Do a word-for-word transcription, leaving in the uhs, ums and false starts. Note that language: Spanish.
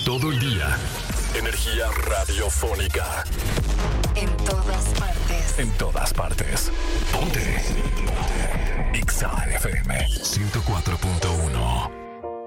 Todo el día. Energía radiofónica. En todas partes. En todas partes. Ponte. Ponte. X A F M ciento cuatro punto uno.